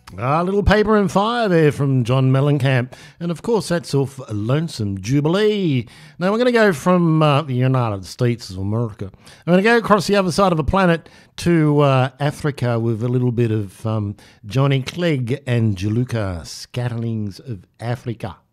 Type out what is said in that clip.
A little paper and fire there from John Mellencamp. And of course, that's off Lonesome Jubilee. Now, we're going to go from the United States of America. I'm going to go across the other side of the planet to Africa with a little bit of Johnny Clegg and Jaluka, Scatterlings of Africa.